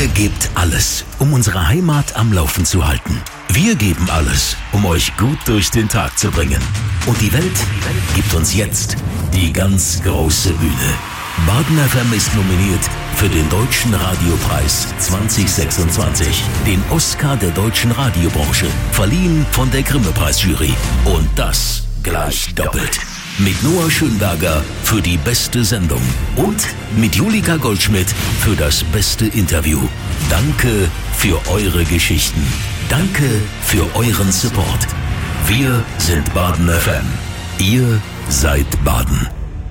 Ihr gebt alles, um unsere Heimat am Laufen zu halten. Wir geben alles, um euch gut durch den Tag zu bringen. Und die Welt gibt uns jetzt die ganz große Bühne. Baden FM ist nominiert für den Deutschen Radiopreis 2026, den Oscar der deutschen Radiobranche, verliehen von der Grimme-Preisjury. Und das gleich doppelt. Mit Noah Schönberger für die beste Sendung und mit Julika Goldschmidt für das beste Interview. Danke für eure Geschichten. Danke für euren Support. Wir sind Baden FM. Ihr seid Baden.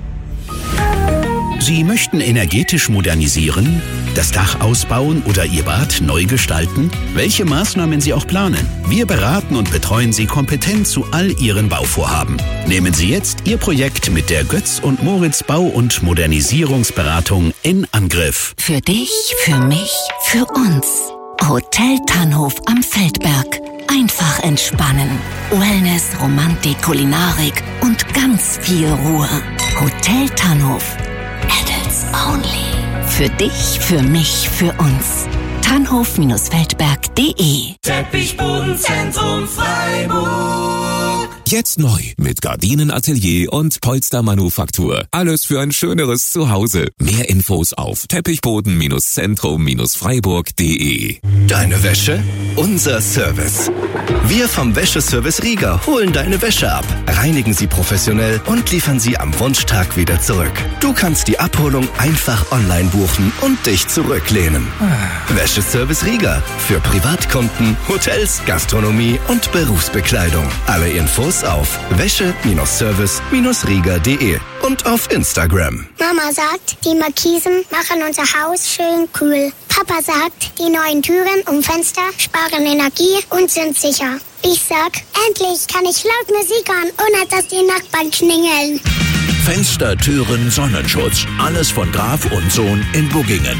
Sie möchten energetisch modernisieren, das Dach ausbauen oder Ihr Bad neu gestalten? Welche Maßnahmen Sie auch planen, wir beraten und betreuen Sie kompetent zu all Ihren Bauvorhaben. Nehmen Sie jetzt Ihr Projekt mit der Götz und Moritz Bau- und Modernisierungsberatung in Angriff. Für dich, für mich, für uns. Hotel Tannhof am Feldberg. Einfach entspannen. Wellness, Romantik, Kulinarik und ganz viel Ruhe. Hotel Tannhof. Adults only. Für dich, für mich, für uns. Tannhof-feldberg.de. Teppichbodenzentrum Freiburg. Jetzt neu mit Gardinenatelier und Polstermanufaktur. Alles für ein schöneres Zuhause. Mehr Infos auf teppichboden-zentrum-freiburg.de. Deine Wäsche? Unser Service. Wir vom Wäscheservice Rieger holen deine Wäsche ab, reinigen sie professionell und liefern sie am Wunschtag wieder zurück. Du kannst die Abholung einfach online buchen und dich zurücklehnen. Wäscheservice Rieger. Für Privatkunden, Hotels, Gastronomie und Berufsbekleidung. Alle Infos auf wäsche-service-rieger.de und auf Instagram. Mama sagt, die Markisen machen unser Haus schön kühl. Papa sagt, die neuen Türen und Fenster sparen Energie und sind sicher. Ich sag, endlich kann ich laut Musik hören, ohne dass die Nachbarn klingeln. Fenster, Türen, Sonnenschutz. Alles von Graf und Sohn in Buggingen.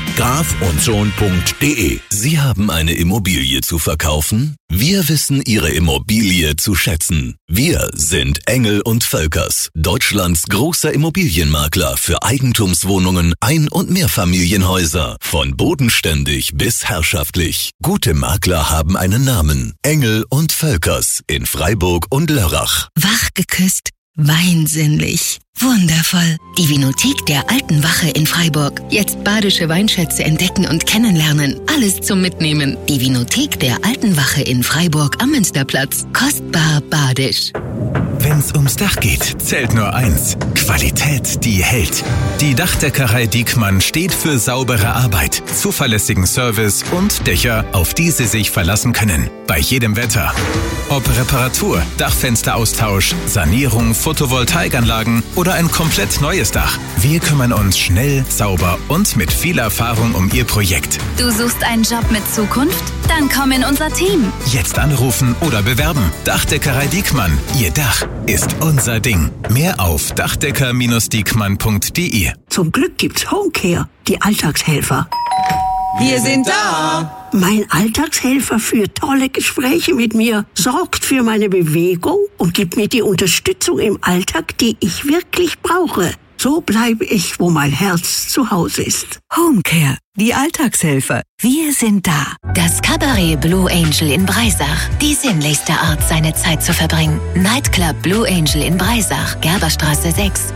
grafundsohn.de. Sie haben eine Immobilie zu verkaufen? Wir wissen Ihre Immobilie zu schätzen. Wir sind Engel & Völkers, Deutschlands großer Immobilienmakler für Eigentumswohnungen, Ein- und Mehrfamilienhäuser. Von bodenständig bis herrschaftlich. Gute Makler haben einen Namen. Engel & Völkers in Freiburg und Lörrach. Wach geküsst, weinsinnlich. Wundervoll. Die Vinothek der Alten Wache in Freiburg. Jetzt badische Weinschätze entdecken und kennenlernen. Alles zum Mitnehmen. Die Vinothek der Alten Wache in Freiburg am Münsterplatz. Kostbar badisch. Wenn's ums Dach geht, zählt nur eins. Qualität, die hält. Die Dachdeckerei Diekmann steht für saubere Arbeit, zuverlässigen Service und Dächer, auf die Sie sich verlassen können. Bei jedem Wetter. Ob Reparatur, Dachfensteraustausch, Sanierung, Photovoltaikanlagen oder ein komplett neues Dach. Wir kümmern uns schnell, sauber und mit viel Erfahrung um Ihr Projekt. Du suchst einen Job mit Zukunft? Dann komm in unser Team. Jetzt anrufen oder bewerben. Dachdeckerei Diekmann. Ihr Dach ist unser Ding. Mehr auf dachdecker-diekmann.de. Zum Glück gibt's Homecare, die Alltagshelfer. Wir sind da. Mein Alltagshelfer führt tolle Gespräche mit mir, sorgt für meine Bewegung und gibt mir die Unterstützung im Alltag, die ich wirklich brauche. So bleibe ich, wo mein Herz zu Hause ist. Homecare, die Alltagshelfer. Wir sind da. Das Cabaret Blue Angel in Breisach. Die sinnlichste Art, seine Zeit zu verbringen. Nightclub Blue Angel in Breisach. Gerberstraße 6.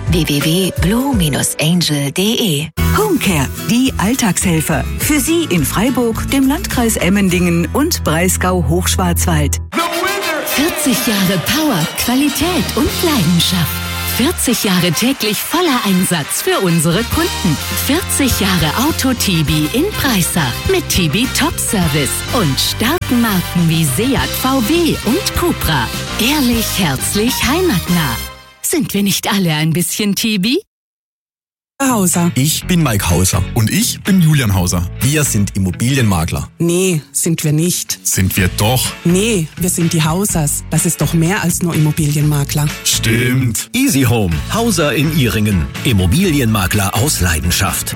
www.blue-angel.de. Homecare, die Alltagshelfer. Für Sie in Freiburg, dem Landkreis Emmendingen und Breisgau-Hochschwarzwald. 40 Jahre Power, Qualität und Leidenschaft. 40 Jahre täglich voller Einsatz für unsere Kunden. 40 Jahre Auto-Tibi in Breisach mit Tibi Top Service und starken Marken wie Seat, VW und Cupra. Ehrlich, herzlich, heimatnah. Sind wir nicht alle ein bisschen Tibi? Hauser. Ich bin Mike Hauser. Und ich bin Julian Hauser. Wir sind Immobilienmakler. Nee, sind wir nicht. Sind wir doch. Nee, wir sind die Hausers. Das ist doch mehr als nur Immobilienmakler. Stimmt. Easy Home, Hauser in Ihringen. Immobilienmakler aus Leidenschaft.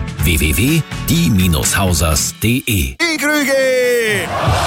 www.die-hausers.de. Die Krüge!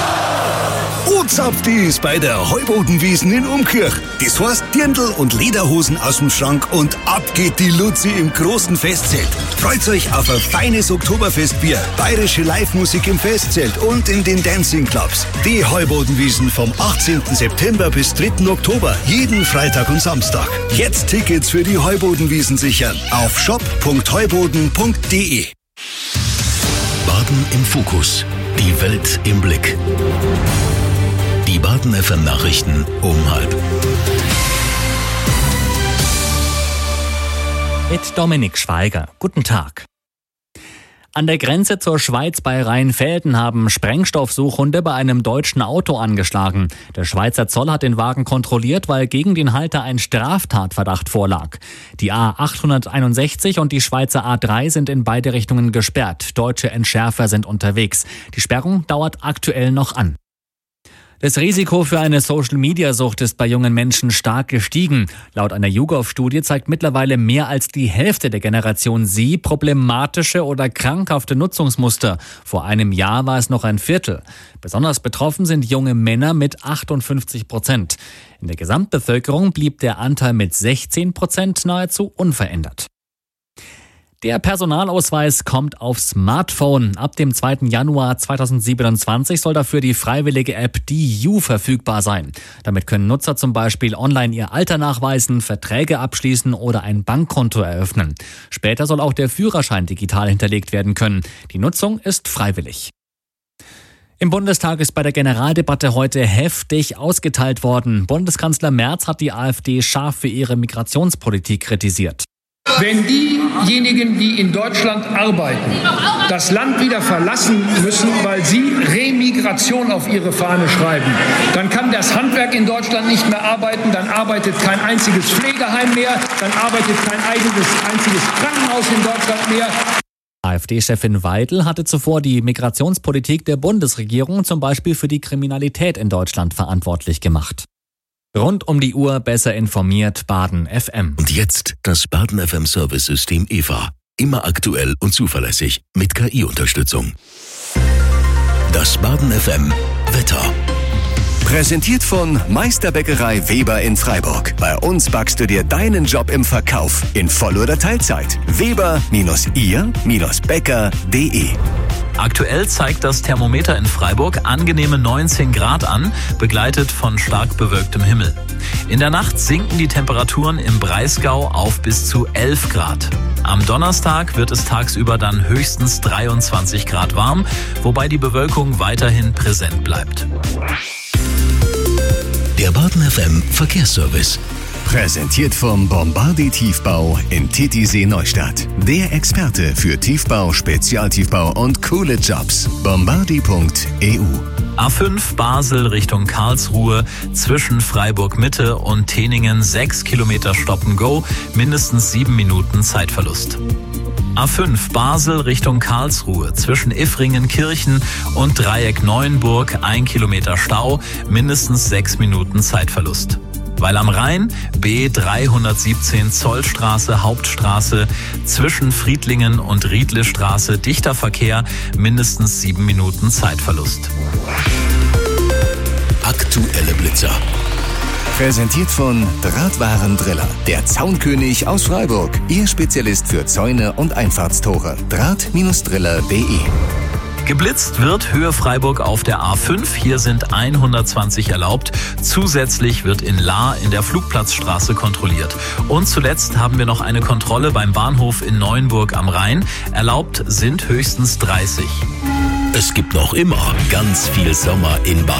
Uzapft ist bei der Heubodenwiesen in Umkirch. Das heißt Dirndl und Lederhosen aus dem Schrank und ab geht die Luzi im großen Fest Festzelt. Freut euch auf ein feines Oktoberfestbier, bayerische Live-Musik im Festzelt und in den Dancing Clubs. Die Heubodenwiesen vom 18. September bis 3. Oktober, jeden Freitag und Samstag. Jetzt Tickets für die Heubodenwiesen sichern auf shop.heuboden.de. Baden im Fokus. Die Welt im Blick. Die Baden FM Nachrichten um 12:30. Mit Dominik Schweiger. Guten Tag. An der Grenze zur Schweiz bei Rheinfelden haben Sprengstoffsuchhunde bei einem deutschen Auto angeschlagen. Der Schweizer Zoll hat den Wagen kontrolliert, weil gegen den Halter ein Straftatverdacht vorlag. Die A861 und die Schweizer A3 sind in beide Richtungen gesperrt. Deutsche Entschärfer sind unterwegs. Die Sperrung dauert aktuell noch an. Das Risiko für eine Social-Media-Sucht ist bei jungen Menschen stark gestiegen. Laut einer YouGov-Studie zeigt mittlerweile mehr als die Hälfte der Generation Z problematische oder krankhafte Nutzungsmuster. Vor einem Jahr war es noch ein Viertel. Besonders betroffen sind junge Männer mit 58%. In der Gesamtbevölkerung blieb der Anteil mit 16% nahezu unverändert. Der Personalausweis kommt aufs Smartphone. Ab dem 2. Januar 2027 soll dafür die freiwillige App DiU verfügbar sein. Damit können Nutzer zum Beispiel online ihr Alter nachweisen, Verträge abschließen oder ein Bankkonto eröffnen. Später soll auch der Führerschein digital hinterlegt werden können. Die Nutzung ist freiwillig. Im Bundestag ist bei der Generaldebatte heute heftig ausgeteilt worden. Bundeskanzler Merz hat die AfD scharf für ihre Migrationspolitik kritisiert. Wenn diejenigen, die in Deutschland arbeiten, das Land wieder verlassen müssen, weil sie Remigration auf ihre Fahne schreiben, dann kann das Handwerk in Deutschland nicht mehr arbeiten, dann arbeitet kein einziges Pflegeheim mehr, dann arbeitet kein einziges Krankenhaus in Deutschland mehr. AfD-Chefin Weidel hatte zuvor die Migrationspolitik der Bundesregierung zum Beispiel für die Kriminalität in Deutschland verantwortlich gemacht. Rund um die Uhr besser informiert Baden FM. Und jetzt das Baden FM Service-System EVA. Immer aktuell und zuverlässig mit KI-Unterstützung. Das Baden FM Wetter. Präsentiert von Meisterbäckerei Weber in Freiburg. Bei uns backst du dir deinen Job im Verkauf in Voll- oder Teilzeit. Weber-ihr-bäcker.de. Aktuell zeigt das Thermometer in Freiburg angenehme 19 Grad an, begleitet von stark bewölktem Himmel. In der Nacht sinken die Temperaturen im Breisgau auf bis zu 11 Grad. Am Donnerstag wird es tagsüber dann höchstens 23 Grad warm, wobei die Bewölkung weiterhin präsent bleibt. Der Baden FM Verkehrsservice. Präsentiert vom Bombardier Tiefbau in Titisee Neustadt. Der Experte für Tiefbau, Spezialtiefbau und coole Jobs. Bombardier.eu. A5 Basel Richtung Karlsruhe, zwischen Freiburg Mitte und Teningen 6 Kilometer Stop-and-Go, mindestens 7 Minuten Zeitverlust. A5 Basel Richtung Karlsruhe, zwischen Iffringen-Kirchen und Dreieck Neuenburg 1 Kilometer Stau, mindestens 6 Minuten Zeitverlust. Weil am Rhein B317 Zollstraße Hauptstraße, zwischen Friedlingen und Riedlestraße dichter Verkehr, mindestens 7 Minuten Zeitverlust. Aktuelle Blitzer. Präsentiert von Drahtwarendriller, der Zaunkönig aus Freiburg. Ihr Spezialist für Zäune und Einfahrtstore. Draht-driller.de. Geblitzt wird Höhe Freiburg auf der A5. Hier sind 120 erlaubt. Zusätzlich wird in Lahr in der Flugplatzstraße kontrolliert. Und zuletzt haben wir noch eine Kontrolle beim Bahnhof in Neuenburg am Rhein. Erlaubt sind höchstens 30. Es gibt noch immer ganz viel Sommer in Baden.